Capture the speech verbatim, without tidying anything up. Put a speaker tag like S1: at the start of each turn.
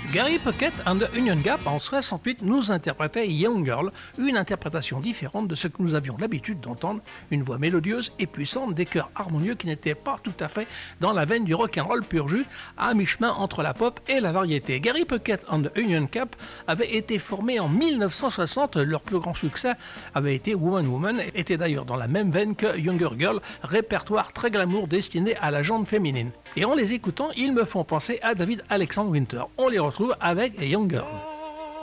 S1: Gary Puckett and the Union Gap en soixante-huit nous interprétait Young Girl, une interprétation différente de ce que nous avions l'habitude d'entendre, une voix mélodieuse et puissante, des chœurs harmonieux qui n'étaient pas tout à fait dans la veine du rock'n'roll pur jus, à mi-chemin entre la pop et la variété. Gary Puckett and the Union Gap avait été formé en mille neuf cent soixante, leur plus grand succès avait été Woman Woman, était d'ailleurs dans la même veine que Younger Girl, répertoire très glamour destiné à la gente féminine. Et en les écoutant, ils me font penser à David Alexander Winter. On les retrouve avec Young Girl.